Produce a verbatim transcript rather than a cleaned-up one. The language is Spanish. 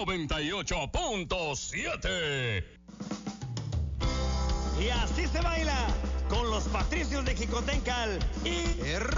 noventa y ocho punto siete. Y así se baila con los Patricios de Jicotencal y